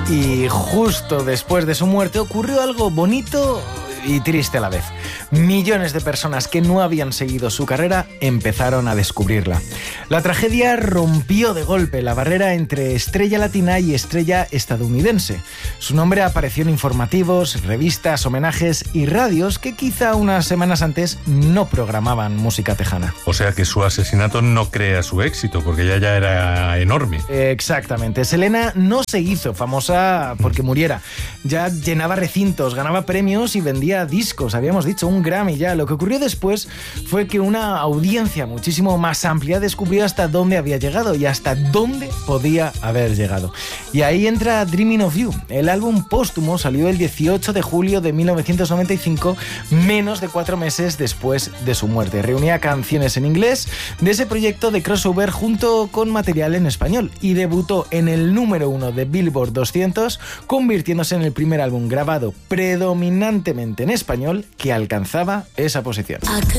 Y justo después de su muerte ocurrió algo bonito y triste a la vez. Millones de personas que no habían seguido su carrera empezaron a descubrirla. La tragedia rompió de golpe la barrera entre estrella latina y estrella estadounidense. Su nombre apareció en informativos, revistas, homenajes y radios que quizá unas semanas antes no programaban música tejana. O sea que su asesinato no crea su éxito, porque ella ya era enorme. Exactamente. Selena no se hizo famosa porque muriera. Ya llenaba recintos, ganaba premios y vendía discos, habíamos dicho, un Grammy ya. Lo que ocurrió después fue que una audiencia muchísimo más amplia descubrió hasta dónde había llegado y hasta dónde podía haber llegado. Y ahí entra Dreaming of You. El álbum póstumo salió el 18 de julio de 1995, menos de 4 meses después de su muerte. Reunía canciones en inglés de ese proyecto de crossover junto con material en español y debutó en el número 1 de Billboard 200, convirtiéndose en el primer álbum grabado predominantemente en español que alcanzaba esa posición.